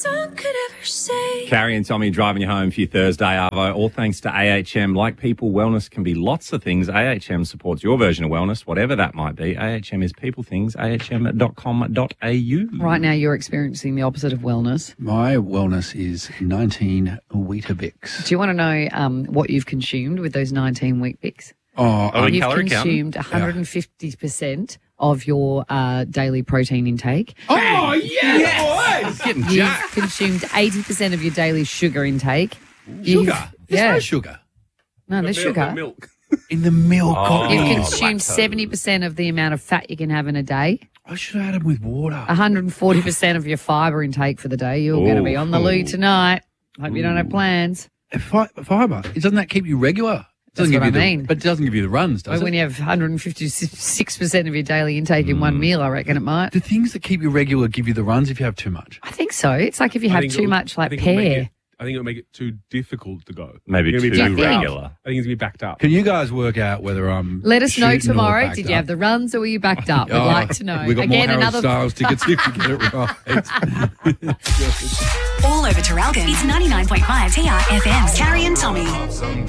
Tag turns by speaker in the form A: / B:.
A: Someone could ever say.
B: Carrie and Tommy driving you home for your Thursday, Arvo. All thanks to AHM. Like people, wellness can be lots of things. AHM supports your version of wellness, whatever that might be. AHM is people things. ahm.com.au.
C: Right now, you're experiencing the opposite of wellness.
D: My wellness is 19 Weetabix.
C: Do you want to know what you've consumed with those 19 Weet-Bix? You've
B: calorie
C: consumed 150% of your daily protein intake.
D: Oh, yeah, boys!
B: Getting
C: You've
B: jacked.
C: consumed 80% of your daily sugar intake.
D: Sugar? There's no sugar.
C: No, there's sugar.
E: Milk.
D: In the milk.
C: You've
B: Oh,
C: consumed 70% of the amount of fat you can have in a day.
D: I should have had them with water.
C: 140% of your fibre intake for the day. You're going to be on the loo tonight. Hope you don't have plans.
D: Fibre. Doesn't that keep you regular?
C: That's
D: Doesn't
C: what
D: give
C: I
D: you
C: mean.
D: But it doesn't give you the runs, does
C: When
D: it?
C: you have 156% of your daily intake in one meal, I reckon it might.
D: Do things that keep you regular give you the runs if you have too much?
C: I think so. It's like if you have too much like pear.
E: I think it'll make it too difficult to go.
B: Maybe
E: It's
B: too
E: gonna be backed up.
B: regular.
E: I think it's going to be backed up.
D: Can you guys work out whether I'm
C: Let us know
D: shooting or
C: tomorrow.
D: backed
C: Did you have
D: up?
C: the runs or were you backed up? We'd like to know.
D: We got
C: Again,
D: more Harry
C: another
D: Styles tickets if you get it right.
A: All over Terralgan. It's 99.5 TRFM. Carrie and Tommy.